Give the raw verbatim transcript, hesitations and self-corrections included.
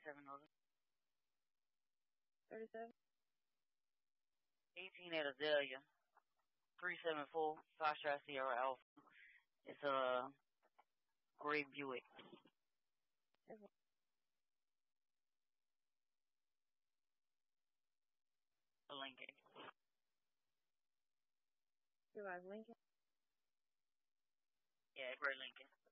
thirty-seven Northern. thirty-seven. eighteen at Azalea. three seven four, Foxtrot Sierra Alpha. It's a gray Buick. A Lincoln. You like Lincoln? Yeah, gray Lincoln.